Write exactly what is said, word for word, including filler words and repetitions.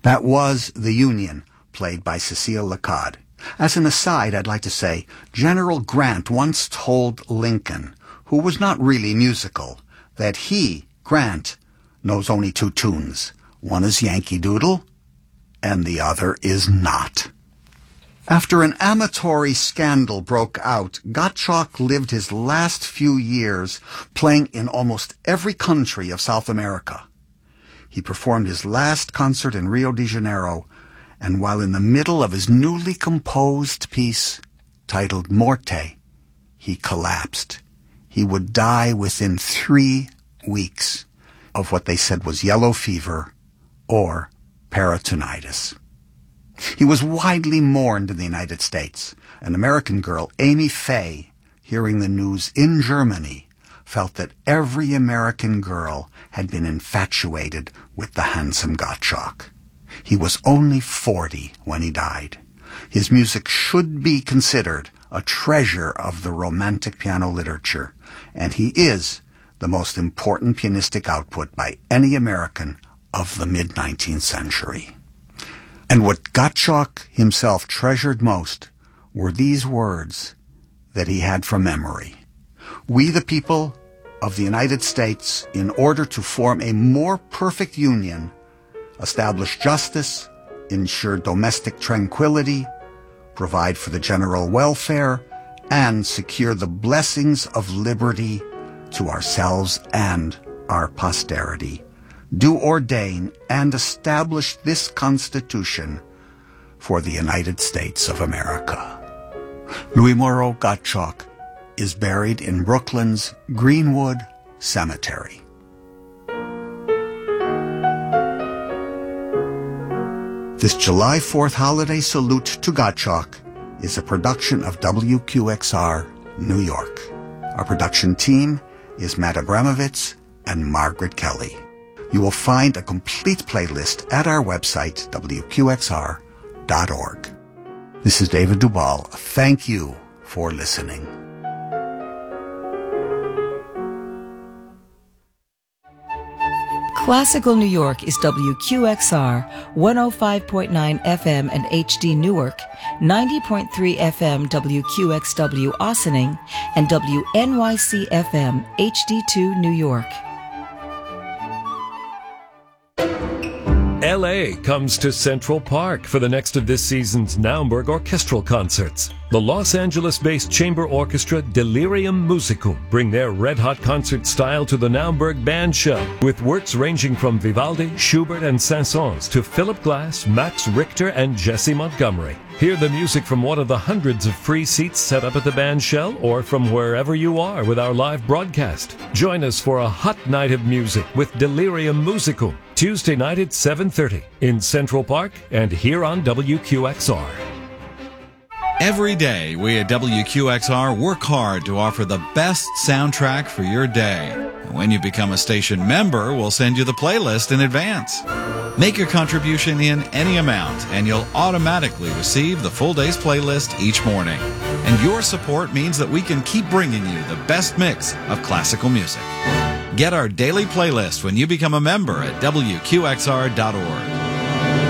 That was The Union, played by Cecile Lacaud. As an aside, I'd like to say, General Grant once told Lincoln, who was not really musical, that he, Grant, knows only two tunes. One is Yankee Doodle, and the other is not. After an amatory scandal broke out, Gottschalk lived his last few years playing in almost every country of South America. He performed his last concert in Rio de Janeiro, and while in the middle of his newly composed piece, titled Morte, he collapsed. He would die within three weeks of what they said was yellow fever or peritonitis. He was widely mourned in the United States. An American girl, Amy Faye, hearing the news in Germany, felt that every American girl had been infatuated with the handsome Gottschalk. He was only forty when he died. His music should be considered a treasure of the Romantic piano literature, and he is the most important pianistic output by any American of the mid-nineteenth century. And what Gottschalk himself treasured most were these words that he had from memory. We, the people of the United States, in order to form a more perfect union, establish justice, ensure domestic tranquility, provide for the general welfare, and secure the blessings of liberty to ourselves and our posterity, do ordain and establish this Constitution for the United States of America. Louis Moreau Gottschalk is buried in Brooklyn's Greenwood Cemetery. This July fourth holiday salute to Gottschalk is a production of W Q X R, New York. Our production team is Matt Abramovitz and Margaret Kelly. You will find a complete playlist at our website, W Q X R dot org. This is David Dubal. Thank you for listening. Classical New York is W Q X R, one oh five point nine F M and H D Newark, ninety point three F M W Q X W Ossining, and W N Y C F M H D two New York. L A comes to Central Park for the next of this season's Naumburg Orchestral Concerts. The Los Angeles-based chamber orchestra Delirium Musicum bring their red-hot concert style to the Naumburg Band Shell, with works ranging from Vivaldi, Schubert, and Saint-Saëns to Philip Glass, Max Richter, and Jesse Montgomery. Hear the music from one of the hundreds of free seats set up at the Band Shell or from wherever you are with our live broadcast. Join us for a hot night of music with Delirium Musicum, Tuesday night at seven thirty in Central Park and here on W Q X R. Every day, we at W Q X R work hard to offer the best soundtrack for your day. And when you become a station member, we'll send you the playlist in advance. Make your contribution in any amount, and you'll automatically receive the full day's playlist each morning. And your support means that we can keep bringing you the best mix of classical music. Get our daily playlist when you become a member at W Q X R dot org.